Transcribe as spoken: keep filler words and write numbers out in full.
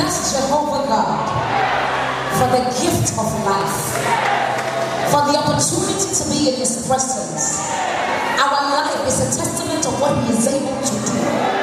bless Jehovah God for the gift of life, for the opportunity to be in His presence. Our life is a testament of what He is able to do.